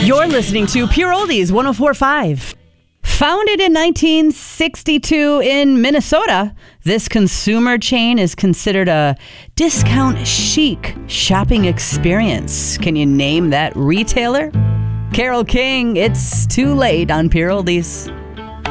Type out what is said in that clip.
You're listening to Pure Oldies 104.5. Founded in 1962 in Minnesota, this consumer chain is considered a discount chic shopping experience. Can you name that retailer? Carole King, It's Too Late on Pure Oldies.